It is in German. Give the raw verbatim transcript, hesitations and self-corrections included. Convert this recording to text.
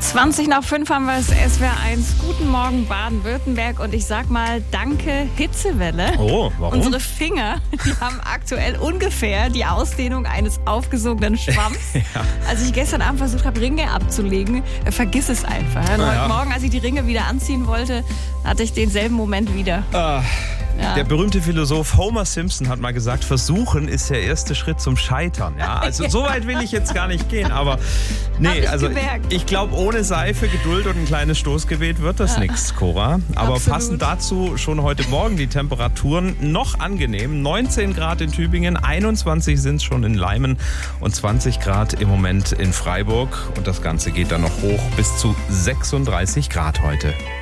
zwanzig nach fünf haben wir es, S W R eins. Guten Morgen Baden-Württemberg und ich sag mal danke Hitzewelle. Oh, warum? Unsere Finger, die haben aktuell ungefähr die Ausdehnung eines aufgesogenen Schwamms. Ja. Als ich gestern Abend versucht habe, Ringe abzulegen, äh, vergiss es einfach. Und ja. heute Morgen, als ich die Ringe wieder anziehen wollte, hatte ich denselben Moment wieder. Ah. Ja. Der berühmte Philosoph Homer Simpson hat mal gesagt, Versuchen ist der erste Schritt zum Scheitern. Ja, also so weit will ich jetzt gar nicht gehen, aber nee, ich also gemerkt. ich glaube, ohne Seife, Geduld und ein kleines Stoßgebet wird das ja. nichts, Cora. Aber Absolut. passend dazu schon heute Morgen die Temperaturen noch angenehm. neunzehn Grad in Tübingen, einundzwanzig sind es schon in Leimen und zwanzig Grad im Moment in Freiburg. Und das Ganze geht dann noch hoch bis zu sechsunddreißig Grad heute.